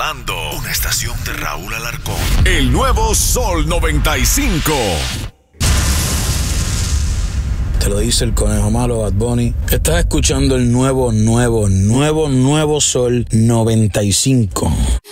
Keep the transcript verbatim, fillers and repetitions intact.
Salando, una estación de Raúl Alarcón. El nuevo Sol noventa y cinco. Te lo dice el conejo malo, Bad Bunny. Estás escuchando el nuevo, nuevo, nuevo, nuevo Sol noventa y cinco.